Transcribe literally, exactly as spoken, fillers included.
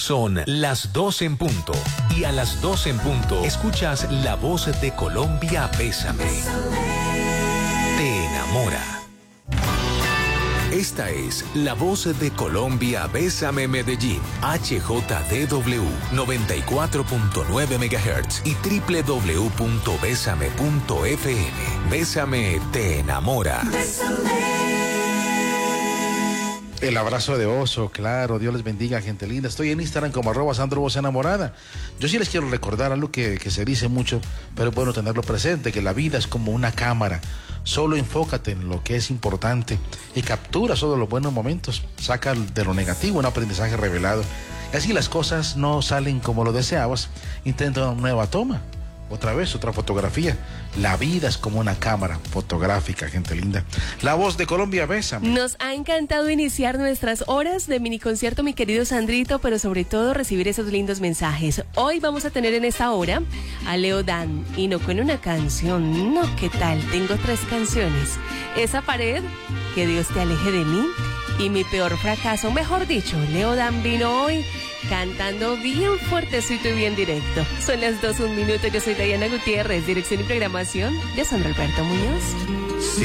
Son las dos en punto. Y a las dos en punto, escuchas La Voz de Colombia, Bésame. Te enamora. Esta es La Voz de Colombia, Bésame Medellín, H J D W noventa y cuatro punto nueve megahertz y doble u doble u doble u punto bésame punto f m. Bésame te enamora. El abrazo de oso, claro, Dios les bendiga, gente linda. Estoy en Instagram como arroba Sandro Voz Enamorada. Yo sí les quiero recordar algo que, que se dice mucho, pero es bueno tenerlo presente, que la vida es como una cámara. Solo enfócate en lo que es importante y captura solo los buenos momentos. Saca de lo negativo un aprendizaje revelado. Y así las cosas no salen como lo deseabas. Intenta una nueva toma. Otra vez, otra fotografía. La vida es como una cámara fotográfica, gente linda. La Voz de Colombia, Bésame. Nos ha encantado iniciar nuestras horas de mini concierto, mi querido Sandrito, pero sobre todo recibir esos lindos mensajes. Hoy vamos a tener en esta hora a Leo Dan, y no con una canción, no, ¿qué tal? Tengo tres canciones. Esa pared, Que Dios te aleje de mí, y Mi peor fracaso. Mejor dicho, Leo Dan vino hoy cantando bien fuertecito y bien directo. Son las dos, un minuto. Yo soy Diana Gutiérrez, dirección y programación de Sandro Alberto Muñoz.